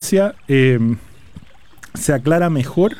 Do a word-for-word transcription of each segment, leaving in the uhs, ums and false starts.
emergencia eh, se aclara mejor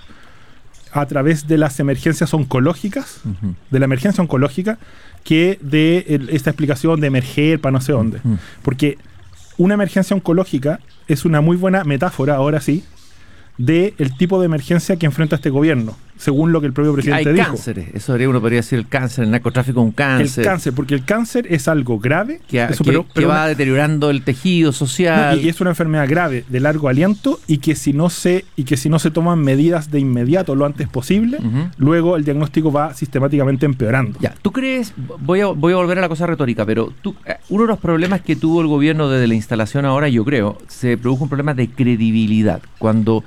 a través de las emergencias oncológicas, uh-huh. de la emergencia oncológica, que de el, esta explicación de emerger para no sé dónde. Uh-huh. Porque una emergencia oncológica es una muy buena metáfora, ahora sí, de el tipo de emergencia que enfrenta este gobierno, según lo que el propio presidente Hay dijo. Cánceres, eso uno podría decir el cáncer, el narcotráfico es un cáncer. El cáncer, porque el cáncer es algo grave. Que, eso, que, pero, que pero va una, deteriorando el tejido social. No, y, y es una enfermedad grave, de largo aliento, y que si no se, y que si no se toman medidas de inmediato, lo antes posible, uh-huh. luego el diagnóstico va sistemáticamente empeorando. Ya, ¿tú crees? Voy a, voy a volver a la cosa retórica, pero tú, uno de los problemas que tuvo el gobierno desde la instalación ahora, yo creo, se produjo un problema de credibilidad. Cuando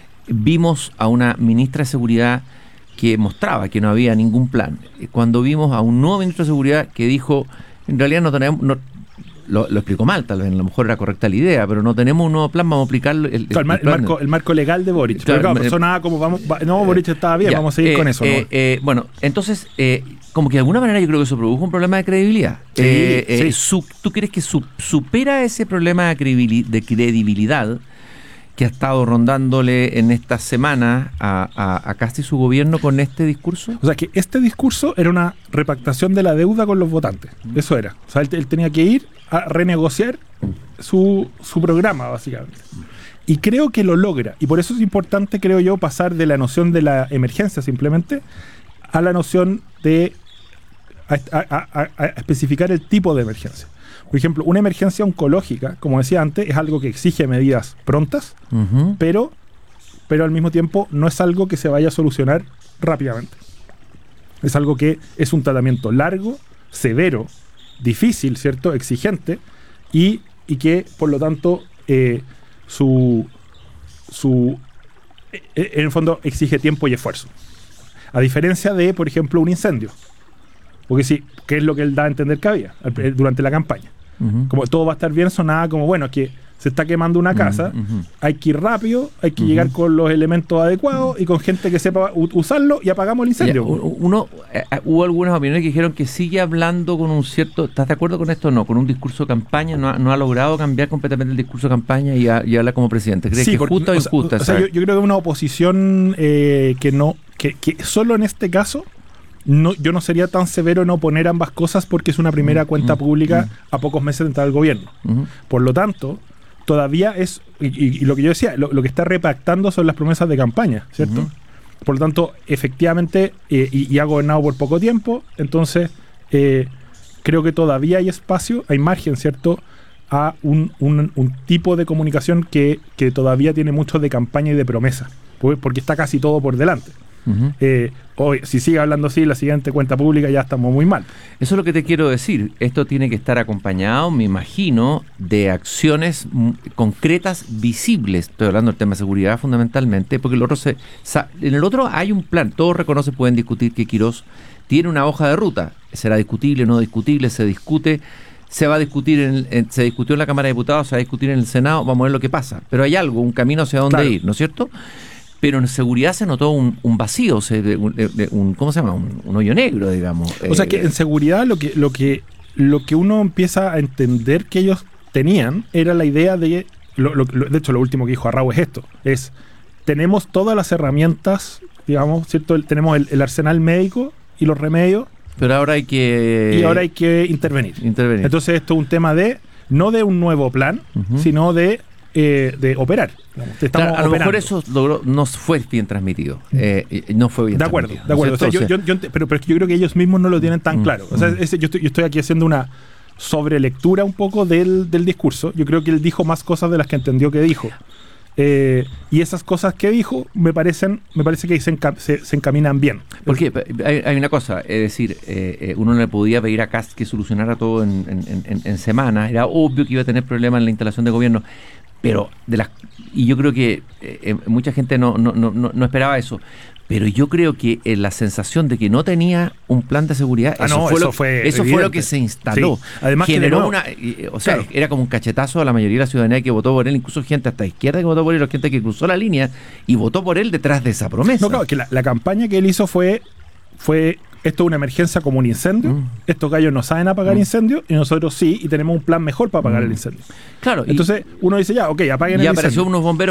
vimos a una ministra de Seguridad que mostraba que no había ningún plan, cuando vimos a un nuevo ministro de Seguridad que dijo, en realidad no tenemos, no, lo, lo explicó mal, tal vez a lo mejor era correcta la idea, pero no tenemos un nuevo plan, vamos a aplicar el, el, claro, el, el, marco, el marco legal de Boric. Claro, pero claro, sonaba como, vamos, no, Boric estaba bien, ya, vamos a seguir eh, con eso. Eh, ¿no? eh, bueno, entonces, eh, como que de alguna manera yo creo que eso produjo un problema de credibilidad. Sí, eh, sí. Eh, su, ¿Tú crees que su, supera ese problema de credibilidad que ha estado rondándole en estas semanas a, a, a Kast y su gobierno con este discurso? O sea, que este discurso era una repactación de la deuda con los votantes. Mm. Eso era. O sea, él, él tenía que ir a renegociar su, su programa, básicamente. Y creo que lo logra. Y por eso es importante, creo yo, pasar de la noción de la emergencia simplemente a la noción de a, a, a, a especificar el tipo de emergencia. Por ejemplo, una emergencia oncológica, como decía antes, es algo que exige medidas prontas, uh-huh. pero, pero al mismo tiempo no es algo que se vaya a solucionar rápidamente. Es algo que es un tratamiento largo, severo, difícil, ¿cierto? Exigente, y, y que, por lo tanto, eh, su, su eh, en el fondo exige tiempo y esfuerzo. A diferencia de, por ejemplo, un incendio. Porque sí, ¿qué es lo que él da a entender que había durante la campaña? Uh-huh. Como todo va a estar bien, sonaba como, bueno, que se está quemando una casa, uh-huh. hay que ir rápido, hay que uh-huh. llegar con los elementos adecuados y con gente que sepa u- usarlo y apagamos el incendio. Ya, uno, eh, hubo algunas opiniones que dijeron que sigue hablando con un cierto, ¿estás de acuerdo con esto o no? Con un discurso de campaña, no ha, no ha logrado cambiar completamente el discurso de campaña y, a, y habla como presidente. ¿Crees sí, que es justa o injusta? O sea, yo, yo creo que una oposición eh, que no, que, que solo en este caso No, yo no sería tan severo en oponer ambas cosas porque es una primera uh-huh. cuenta pública uh-huh. a pocos meses de entrar al gobierno. Uh-huh. Por lo tanto, todavía es, y, y, y lo que yo decía, lo, lo que está repactando son las promesas de campaña, ¿cierto? Uh-huh. Por lo tanto, efectivamente, eh, y, y ha gobernado por poco tiempo, entonces eh, creo que todavía hay espacio, hay margen, ¿cierto?, a un, un, un tipo de comunicación que, que todavía tiene mucho de campaña y de promesa, porque está casi todo por delante. Uh-huh. Eh, hoy, si sigue hablando así, la siguiente cuenta pública ya estamos muy mal. Eso es lo que te quiero decir. Esto tiene que estar acompañado, me imagino, de acciones m- concretas, visibles. Estoy hablando del tema de seguridad fundamentalmente, porque el otro se, sa- en el otro hay un plan. Todos reconocen, pueden discutir que Quirós tiene una hoja de ruta. Será discutible o no discutible, se discute. Se va a discutir, en, en, se discutió en la Cámara de Diputados, se va a discutir en el Senado, vamos a ver lo que pasa. Pero hay algo, un camino hacia dónde claro. ir, ¿no es cierto? Pero en seguridad se notó un, un vacío, se, un, un, ¿cómo se llama? Un, un hoyo negro, digamos. O sea que en seguridad lo que, lo que, lo que uno empieza a entender que ellos tenían era la idea de, lo, lo, de hecho lo último que dijo Arrau es esto, es tenemos todas las herramientas, digamos, ¿cierto? El, tenemos el, el arsenal médico y los remedios. Pero ahora hay que... Y ahora hay que intervenir. intervenir. Entonces esto es un tema de, no de un nuevo plan, uh-huh. sino de... Eh, de operar. Claro, a lo mejor eso logró, no fue bien transmitido. Eh, no fue bien de acuerdo, transmitido. De acuerdo, o sea, yo, yo, yo, pero, pero yo creo que ellos mismos no lo tienen tan mm, claro. O sea, mm. ese, yo, estoy, yo estoy aquí haciendo una sobrelectura un poco del, del discurso. Yo creo que él dijo más cosas de las que entendió que dijo. Eh, y esas cosas que dijo me parecen me parece que se, enca- se, se encaminan bien. Porque hay, hay una cosa, es decir, eh, uno no le podía pedir a Kast que solucionara todo en, en, en, en semanas. Era obvio que iba a tener problemas en la instalación de gobierno. Pero de las y yo creo que eh, mucha gente no, no, no, no esperaba eso. Pero yo creo que eh, la sensación de que no tenía un plan de seguridad, ah, eso, no, fue, eso, lo, fue, eso fue lo que se instaló. Sí. Además generó que una, eh, o sea, claro. era como un cachetazo a la mayoría de la ciudadanía que votó por él, incluso gente hasta izquierda que votó por él, o gente que cruzó la línea y votó por él detrás de esa promesa. No, claro, que la, la campaña que él hizo fue fue esto es una emergencia como un incendio, mm. estos gallos no saben apagar mm. incendios y nosotros sí, y tenemos un plan mejor para apagar mm. el incendio. Claro. Entonces uno dice ya, ok, apaguen y el incendio. Y apareció unos bomberos